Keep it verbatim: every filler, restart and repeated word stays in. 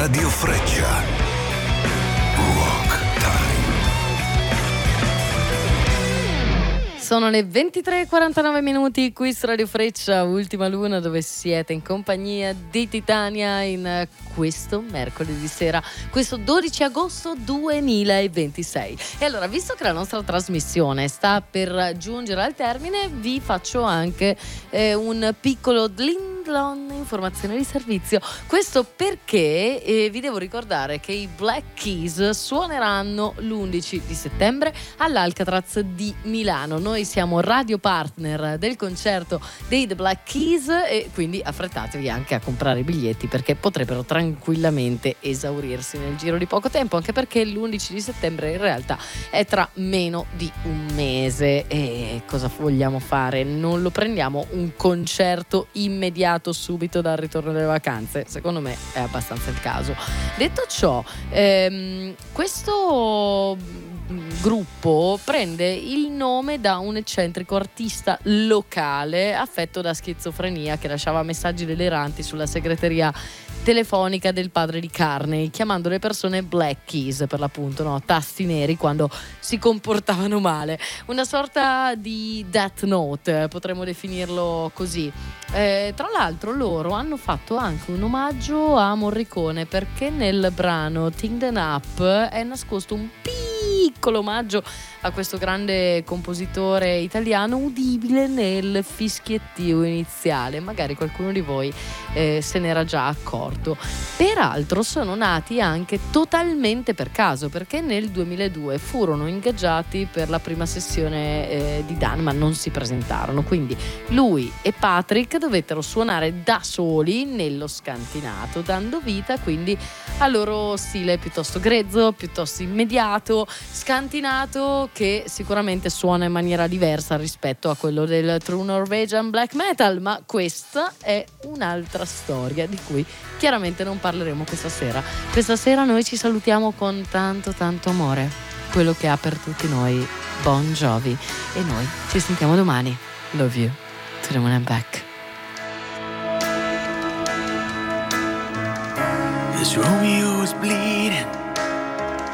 Radio Freccia. Rock Time. Sono le ventitré e quarantanove minuti qui su Radio Freccia, Ultima Luna, dove siete in compagnia di Titania in questo mercoledì sera, questo dodici agosto duemilaventisei. E allora, visto che la nostra trasmissione sta per giungere al termine, vi faccio anche eh, un piccolo dling informazione di servizio. Questo perché eh, vi devo ricordare che i Black Keys suoneranno l'undici di settembre all'Alcatraz di Milano. Noi siamo radio partner del concerto dei The Black Keys e quindi affrettatevi anche a comprare i biglietti, perché potrebbero tranquillamente esaurirsi nel giro di poco tempo, anche perché l'undici di settembre in realtà è tra meno di un mese. E cosa vogliamo fare? Non lo prendiamo un concerto immediato subito dal ritorno delle vacanze? Secondo me è abbastanza il caso. Detto ciò, ehm, questo gruppo prende il nome da un eccentrico artista locale affetto da schizofrenia che lasciava messaggi deliranti sulla segreteria telefonica del padre di Carney, chiamando le persone Black Keys, per l'appunto, no? Tasti neri, quando si comportavano male. Una sorta di Death Note, potremmo definirlo così. Eh, tra l'altro loro hanno fatto anche un omaggio a Morricone, perché nel brano Ting Them Up è nascosto un piccolo omaggio a questo grande compositore italiano, udibile nel fischiettio iniziale. Magari qualcuno di voi eh, se n'era già accorto. Peraltro sono nati anche totalmente per caso, perché nel duemiladue furono ingaggiati per la prima sessione eh, di Dan, ma non si presentarono, quindi lui e Patrick dovettero suonare da soli nello scantinato, dando vita quindi al loro stile piuttosto grezzo, piuttosto immediato, scantinato, che sicuramente suona in maniera diversa rispetto a quello del True Norwegian Black Metal, ma questa è un'altra storia di cui chiaramente non parleremo questa sera. Questa sera noi ci salutiamo con tanto tanto amore, quello che ha per tutti noi Bon Jovi, e noi ci sentiamo domani. Love you to the moon and back. As Romeo was bleeding